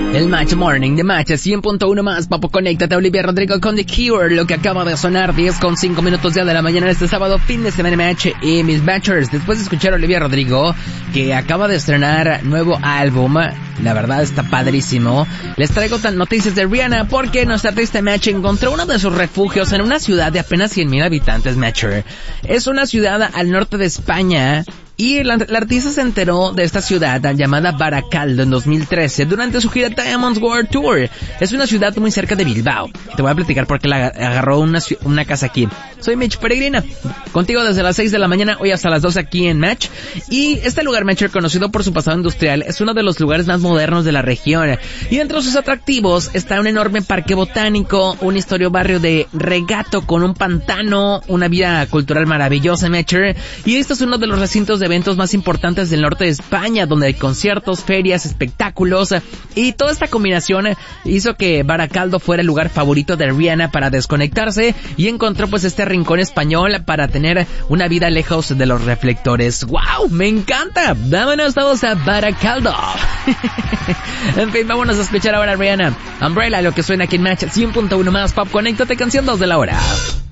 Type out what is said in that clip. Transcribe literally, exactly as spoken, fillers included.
El Match Morning de Match cien punto uno más, papo, conéctate. Olivia Rodrigo con The Cure, lo que acaba de sonar, diez con cinco minutos ya de la mañana este sábado, fin de semana Match y mis Matchers. Después de escuchar a Olivia Rodrigo, que acaba de estrenar nuevo álbum, la verdad está padrísimo, les traigo tan noticias de Rihanna, porque nuestra artista Match encontró uno de sus refugios en una ciudad de apenas cien mil habitantes, Matcher. Es una ciudad al norte de España, y la, la artista se enteró de esta ciudad llamada Baracaldo en dos mil trece durante su gira Diamonds World Tour. Es una ciudad muy cerca de Bilbao. Te voy a platicar por qué la agarró una, una casa aquí. Soy Mitch Peregrina, contigo desde las seis de la mañana, hoy hasta las doce aquí en Match. Y este lugar, Matcher, conocido por su pasado industrial, es uno de los lugares más modernos de la región. Y entre sus atractivos está un enorme parque botánico, un histórico barrio de regato con un pantano, una vida cultural maravillosa, Matcher. Y esto es uno de los recintos de eventos más importantes del norte de España, donde hay conciertos, ferias, espectáculos, y toda esta combinación hizo que Baracaldo fuera el lugar favorito de Rihanna para desconectarse, y encontró pues este rincón español para tener una vida lejos de los reflectores. ¡Wow! ¡Me encanta! Vámonos todos a Baracaldo. En fin, vámonos a escuchar ahora a Rihanna. Umbrella, lo que suena aquí en Match cien punto uno más, Pop, conéctate, canción dos de la hora.